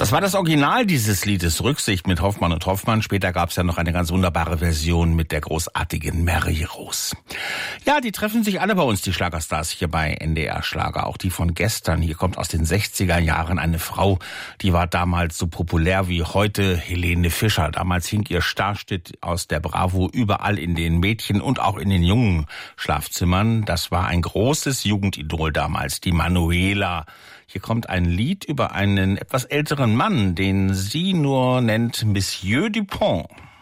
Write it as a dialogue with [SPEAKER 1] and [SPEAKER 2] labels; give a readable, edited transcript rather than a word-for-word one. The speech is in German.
[SPEAKER 1] Das war das Original dieses Liedes, Rücksicht mit Hoffmann und Hoffmann. Später gab es ja noch eine ganz wunderbare Version mit der großartigen Mary Rose. Ja, die treffen sich alle bei uns, die Schlagerstars hier bei NDR Schlager. Auch die von gestern. Hier kommt aus den 60er Jahren eine Frau, die war damals so populär wie heute, Helene Fischer. Damals hing ihr Starschnitt aus der Bravo überall in den Mädchen und auch in den jungen Schlafzimmern. Das war ein großes Jugendidol damals, die Manuela. Hier kommt ein Lied über einen etwas älteren Mann, den sie nur nennt Monsieur Dupont.